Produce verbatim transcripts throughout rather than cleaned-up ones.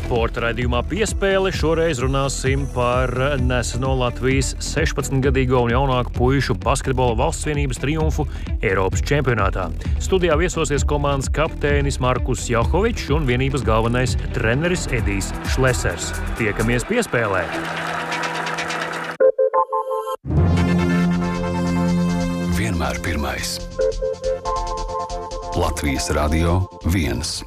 Sporta raidījumā Piespēle šoreiz runāsim par neseno Latvijas sešpadsmitgadīgo un jaunāku puišu basketbola valsts vienības triumfu Eiropas čempionātā. Studijā viesosies komandas kapteinis Markus Jauhovičs un vienības galvenais treneris Edijs Šlesers. Tiekamies Piespēlē! Vienmēr pirmais. Latvijas radio viens.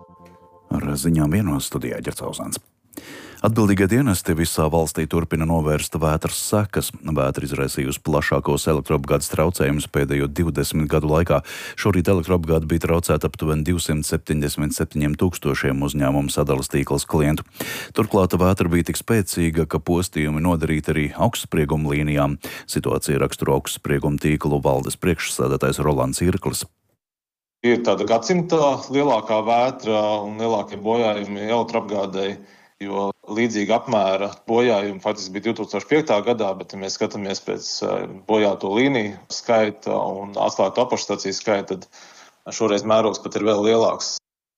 Ar ziņām vienos studijā Ģercauzāns. Atbildīgie dienesti visā valstī turpina novērst vētras sekas. Vētra izraisījusi plašākos elektroapgādes traucējumus pēdējo divdesmit gadu laikā. Šorīt elektroapgāde bija traucēta aptuveni divsimt septiņdesmit septiņiem tūkstošiem uzņēmumu sadalas tīklas klientu. Turklāt vētra bija tik spēcīga, ka postījumi nodarīti arī augstsprieguma līnijām. Situācija raksturo augstsprieguma tīklu valdes priekšsēdētājs Rolands Irklis. Ir tāda gadsimta lielākā vētra un lielākie bojājumi elektroapgādei, jo līdzīga apmēra bojājumi faktiski bija divi tūkstoši piektā gadā, bet ja mēs skatāmies pēc bojāto līniju skaita un atklātu apakšstaciju skaita, tad šoreiz mērogs pat ir vēl lielāks.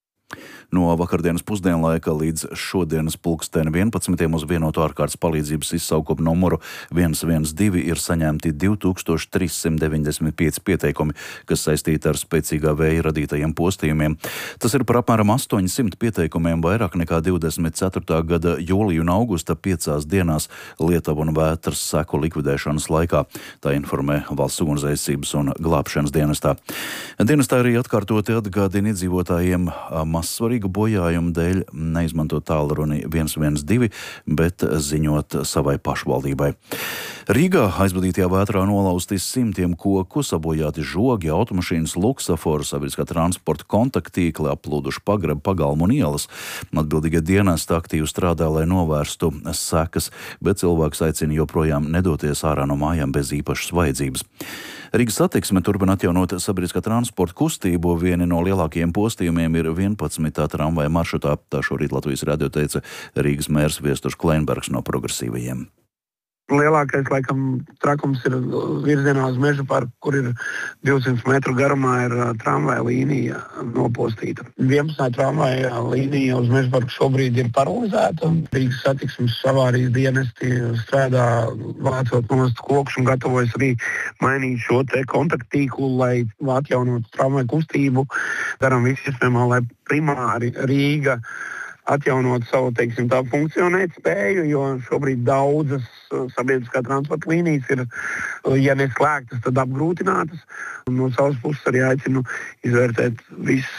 No vakardienas pusdienlaika līdz šodienas pulksteni vienpadsmitiem uz vienoto ārkārtas palīdzības izsaukumu numuru viens viens divi ir saņemti divi tūkstoši trīs simti deviņdesmit pieci pieteikumi, kas saistīti ar spēcīgā vēja radītajiem postījumiem. Tas ir par apmēram astoņsimt pieteikumiem vairāk nekā divdesmit ceturtā gada jūlija un augusta piecās dienās Lietuva un vētras seku likvidēšanas laikā. Tā informē Valsts ugunsdzēsības un glābšanas dienestā. Dienestā arī atkārtoti atgādina iedzīvotājiem mazsvarīgi bojājumu dēļ neizmantot tālruni viens viens divi, bet ziņot savai pašvaldībai. Rīgā aizvadītajā vētrā nolausti simtiem koku, sabojāti žogi, automašīnas, luksafori, sabiedriskā transporta kontaktīkli, aplūduši pagrabi, pagalmu un ielas. Atbildīgie dienesti aktīvi strādā, lai novērstu sekas, bet cilvēks aicina joprojām nedoties ārā no mājām bez īpašas vajadzības. Rīgas satiksme turpina atjaunot sabiedriskā transporta kustību. Vieni no lielākajiem postījumiem ir vienpadsmitā tramvaja maršrutā. Tā šorīt Latvijas radio teica Rīgas mērs Viesturs Kleinbergs no Progresīvajiem. Lielākais, laikam, trakums ir virzienā uz Meža parku, kur ir divsimt metru garumā ir tramvaja līnija nopostīta. vienpadsmitā tramvaja līnija uz Meža parku šobrīd ir paralizēta. Rīgas satiksmes avārijas dienesti strādā vācot nost kokšus un gatavojas arī mainīt šo te kontaktīklu, lai atjaunotu tramvaju kustību. Darām visu iespējamo, lai primāri Rīga atjaunot savu, teiksim, tā funkcionēt spēju, jo šobrīd daudzas sabiedriskā transporta līnijas ir, ja neslēgtas, tad apgrūtinātas. Un no savas puses arī aicinu izvērtēt visus